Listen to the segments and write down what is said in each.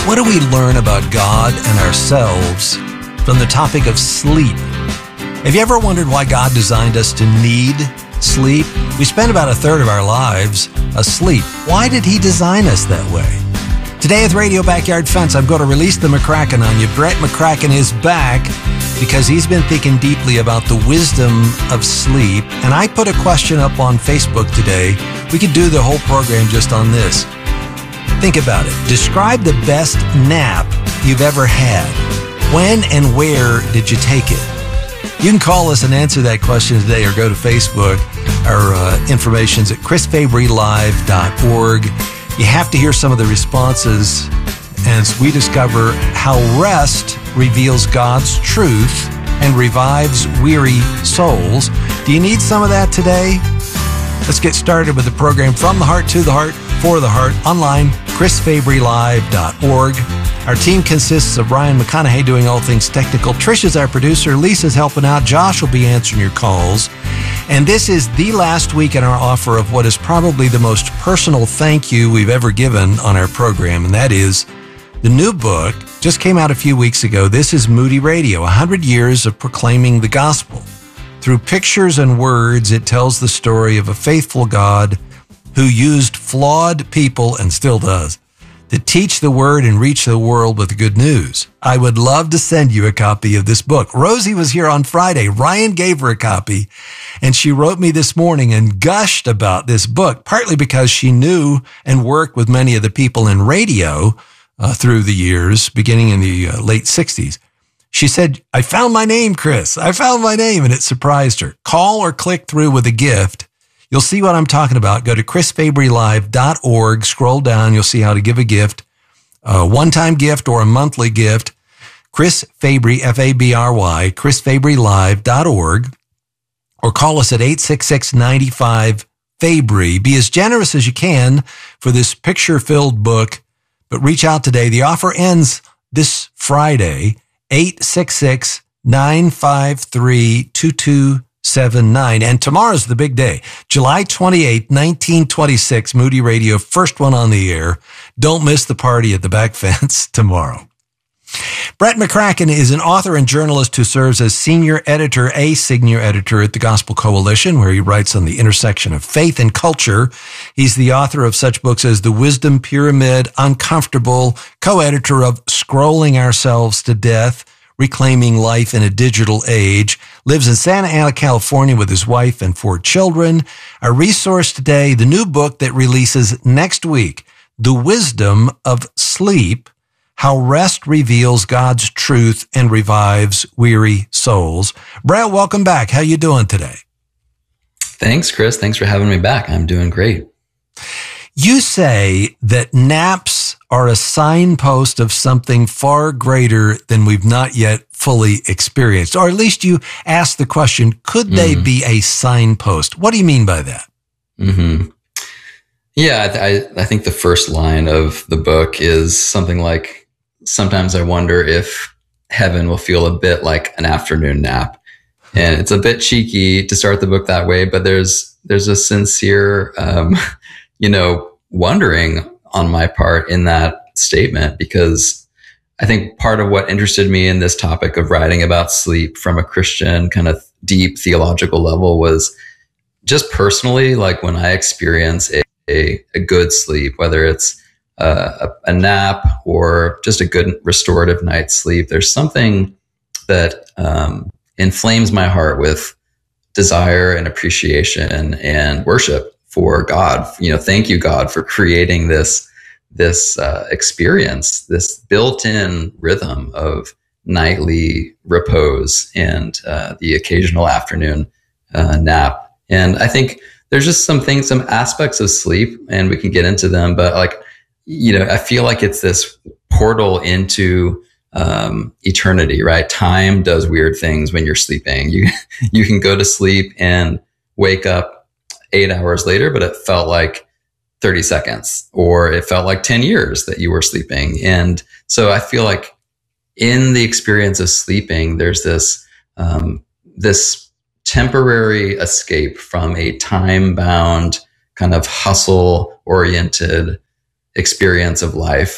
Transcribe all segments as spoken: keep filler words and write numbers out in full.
What do we learn about God and ourselves from the topic of sleep? Have you ever wondered why God designed us to need sleep? We spend about a third of our lives asleep. Why did he design us that way? Today with Radio Backyard Fence, I'm going to release the McCracken on you. Brett McCracken is back because he's been thinking deeply about the wisdom of sleep. And I put a question up on Facebook today. We could do the whole program just on this. Think about it. Describe the best nap you've ever had. When and where did you take it? You can call us and answer that question today or go to Facebook. Our uh, information's at chris fabry live dot org. You have to hear some of the responses as we discover how rest reveals God's truth and revives weary souls. Do you need some of that today? Let's get started with the program From the Heart to the Heart, for the Heart, online, chris fabry live dot org. Our team consists of Ryan McConaughey doing all things technical. Trisha's our producer. Lisa's helping out. Josh will be answering your calls. And this is the last week in our offer of what is probably the most personal thank you we've ever given on our program, and that is the new book. Just came out a few weeks ago. This is Moody Radio, one hundred years of proclaiming the gospel. Through pictures and words, it tells the story of a faithful God who used flawed people, and still does, to teach the word and reach the world with good news. I would love to send you a copy of this book. Rosie was here on Friday. Ryan gave her a copy, and she wrote me this morning and gushed about this book, partly because she knew and worked with many of the people in radio uh, through the years, beginning in the uh, late sixties. She said, I found my name, Chris. I found my name, and it surprised her. Call or click through with a gift. You'll see what I'm talking about. Go to chris fabry live dot org. Scroll down. You'll see how to give a gift, a one-time gift or a monthly gift. Chris Fabry, F A B R Y, chris fabry live dot org. Or call us at eight six six, nine five, Fabry. Be as generous as you can for this picture-filled book, but reach out today. The offer ends this Friday. eight six six, nine five three, two two seven nine. And tomorrow's the big day. July twenty-eighth, nineteen twenty-six, Moody Radio, first one on the air. Don't miss the party at the back fence tomorrow. Brett McCracken is an author and journalist who serves as senior editor, a senior editor at the Gospel Coalition, where he writes on the intersection of faith and culture. He's the author of such books as The Wisdom Pyramid, Uncomfortable, co-editor of Scrolling Ourselves to Death, Reclaiming Life in a Digital Age, lives in Santa Ana, California with his wife and four children. Our resource today, the new book that releases next week, The Wisdom of Sleep, How Rest Reveals God's Truth and Revives Weary Souls. Brett, welcome back. How you doing today? Thanks, Chris. Thanks for having me back. I'm doing great. You say that naps are a signpost of something far greater than we've not yet fully experienced. Or at least you ask the question, could they mm. be a signpost? What do you mean by that? Mm-hmm. Yeah, I, th- I think the first line of the book is something like, sometimes I wonder if heaven will feel a bit like an afternoon nap. And it's a bit cheeky to start the book that way, but there's there's a sincere, um, you know, wondering on my part in that statement, because I think part of what interested me in this topic of writing about sleep from a Christian kind of deep theological level was just personally, like when I experience a, a, a good sleep, whether it's uh, a, a nap or just a good restorative night's sleep, there's something that um, inflames my heart with desire and appreciation and worship for God. You know, thank you, God, for creating this this uh, experience, this built-in rhythm of nightly repose and uh, the occasional afternoon uh, nap. And I think there's just some things, some aspects of sleep, and we can get into them. But like, you know, I feel like it's this portal into um, eternity, right? Time does weird things when you're sleeping. You you can go to sleep and wake up eight hours later, but it felt like thirty seconds, or it felt like ten years that you were sleeping. And so I feel like in the experience of sleeping, there's this, um, this temporary escape from a time bound kind of hustle oriented experience of life,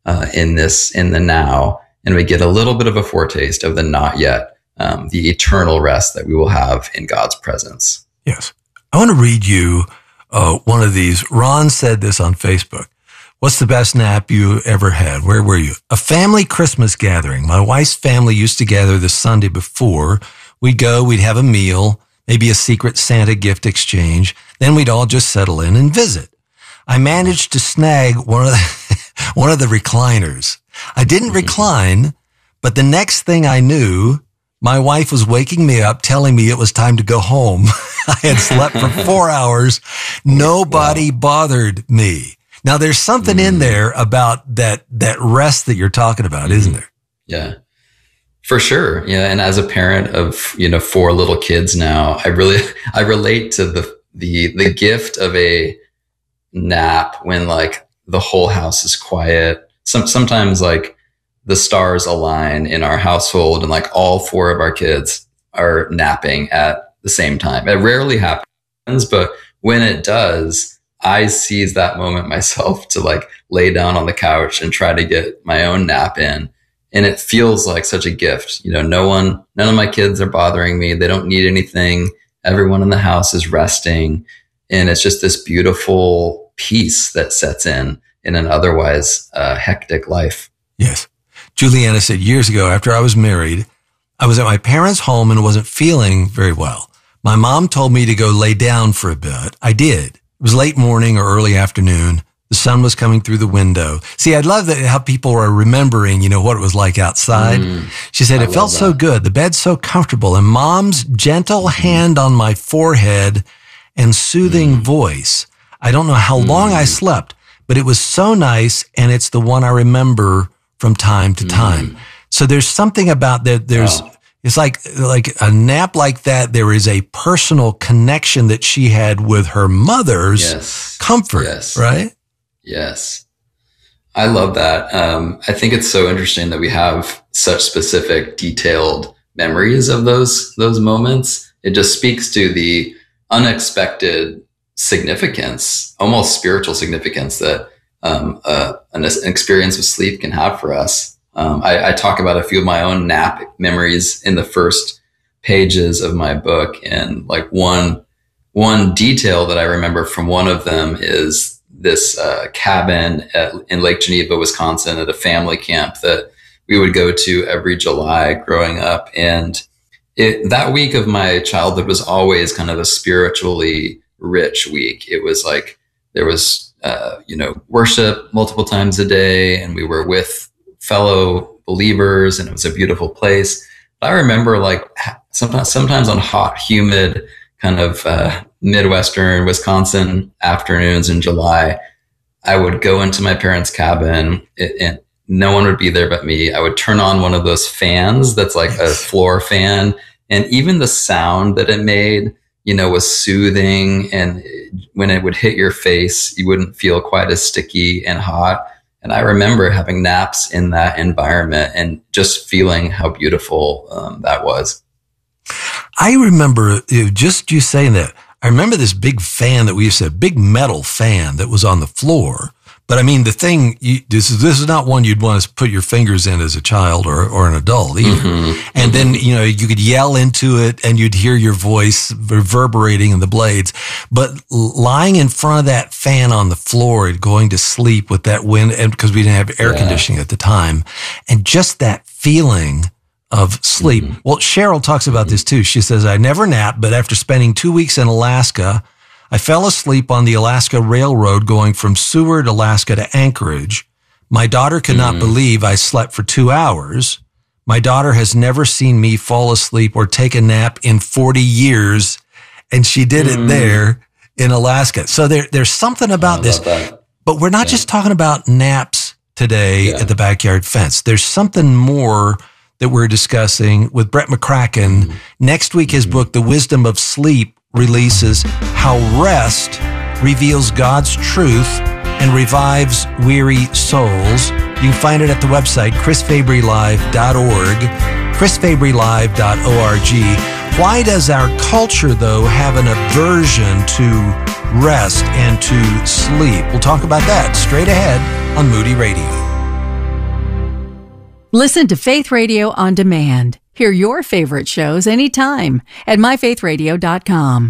uh, in this, in the now, and we get a little bit of a foretaste of the not yet, um, the eternal rest that we will have in God's presence. Yes. I want to read you uh, one of these. Ron said this on Facebook. What's the best nap you ever had? Where were you? A family Christmas gathering. My wife's family used to gather the Sunday before. We'd go, we'd have a meal, maybe a secret Santa gift exchange. Then we'd all just settle in and visit. I managed to snag one of the, one of the recliners. I didn't recline, but the next thing I knew, my wife was waking me up, telling me it was time to go home. I had slept for four hours. Nobody wow. bothered me. Now, there's something mm. in there about that, that rest that you're talking about, isn't there? Yeah, for sure. Yeah. And as a parent of, you know, four little kids now, I really, I relate to the, the, the gift of a nap when like the whole house is quiet. Some, sometimes like the stars align in our household and like all four of our kids are napping at the same time. It rarely happens, but when it does, I seize that moment myself to like lay down on the couch and try to get my own nap in. And it feels like such a gift. You know, no one, none of my kids are bothering me. They don't need anything. Everyone in the house is resting. And it's just this beautiful peace that sets in in an otherwise uh, hectic life. Yes. Juliana said years ago, after I was married, I was at my parents' home and wasn't feeling very well. My mom told me to go lay down for a bit. I did. It was late morning or early afternoon. The sun was coming through the window. See, I love that how people are remembering, you know, what it was like outside. Mm, she said, it felt that. so good. The bed's so comfortable. And Mom's gentle mm. hand on my forehead and soothing mm. voice. I don't know how mm. long I slept, but it was so nice. And it's the one I remember from time to time. Mm. So there's something about that. There's, wow. It's like, like a nap like that. There is a personal connection that she had with her mother's yes. comfort, yes. right? Yes. I love that. Um, I think it's so interesting that we have such specific, detailed memories of those, those moments. It just speaks to the unexpected significance, almost spiritual significance that, um, uh, an, an experience with sleep can have for us. Um, I, I talk about a few of my own nap memories in the first pages of my book. And like one, one detail that I remember from one of them is this, uh, cabin at, in Lake Geneva, Wisconsin at a family camp that we would go to every July growing up. And it, that week of my childhood was always kind of a spiritually rich week. It was like, there was, uh, you know, worship multiple times a day, and we were with fellow believers, and it was a beautiful place. But I remember like sometimes, sometimes on hot, humid kind of, uh, Midwestern Wisconsin afternoons in July, I would go into my parents' cabin it, and no one would be there but me. I would turn on one of those fans that's like a floor fan. And even the sound that it made, you know, was soothing. And when it would hit your face, you wouldn't feel quite as sticky and hot. And I remember having naps in that environment and just feeling how beautiful um, that was. I remember just you saying that. I remember this big fan that we used to have, big metal fan that was on the floor. But I mean, the thing, you, this is this is not one you'd want to put your fingers in as a child or, or an adult either. Mm-hmm. And then, you know, you could yell into it and you'd hear your voice reverberating in the blades. But lying in front of that fan on the floor and going to sleep with that wind, and because we didn't have air yeah. conditioning at the time, and just that feeling of sleep. Mm-hmm. Well, Cheryl talks about mm-hmm. this too. She says, I never napped, but after spending two weeks in Alaska, I fell asleep on the Alaska Railroad going from Seward, Alaska to Anchorage. My daughter could mm-hmm. not believe I slept for two hours. My daughter has never seen me fall asleep or take a nap in forty years. And she did mm-hmm. it there in Alaska. So there, there's something about this, that. But we're not yeah. just talking about naps today yeah. at the backyard fence. There's something more that we're discussing with Brett McCracken. Mm-hmm. Next week, his mm-hmm. book, The Wisdom of Sleep, releases how rest reveals God's truth and revives weary souls. You can find it at the website, chris fabry live dot org, chris fabry live dot org. Why does our culture, though, have an aversion to rest and to sleep? We'll talk about that straight ahead on Moody Radio. Listen to Faith Radio on demand. Hear your favorite shows anytime at my faith radio dot com.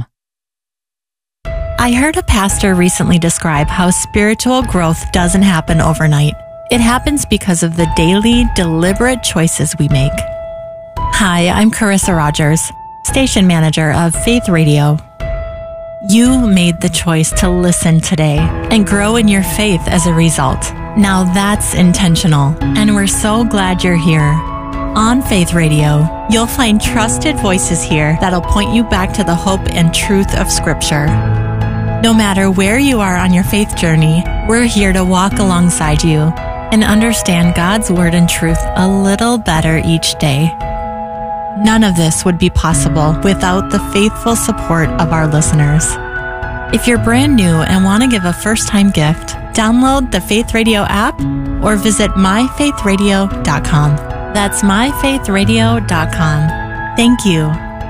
I heard a pastor recently describe how spiritual growth doesn't happen overnight. It happens because of the daily, deliberate choices we make. Hi, I'm Carissa Rogers, station manager of Faith Radio. You made the choice to listen today and grow in your faith as a result. Now that's intentional, and we're so glad you're here. On Faith Radio, you'll find trusted voices here that'll point you back to the hope and truth of Scripture. No matter where you are on your faith journey, we're here to walk alongside you and understand God's Word and truth a little better each day. None of this would be possible without the faithful support of our listeners. If you're brand new and want to give a first-time gift, download the Faith Radio app or visit my faith radio dot com. That's my faith radio dot com. Thank you.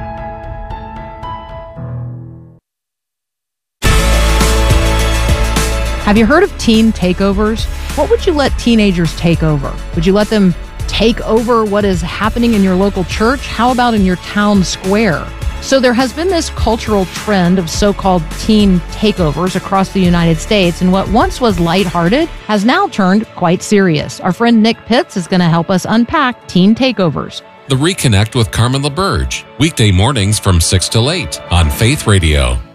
Have you heard of teen takeovers? What would you let teenagers take over? Would you let them take over what is happening in your local church? How about in your town square? So there has been this cultural trend of so-called teen takeovers across the United States, and what once was lighthearted has now turned quite serious. Our friend Nick Pitts is going to help us unpack teen takeovers. The Reconnect with Carmen LaBerge, weekday mornings from six till eight on Faith Radio.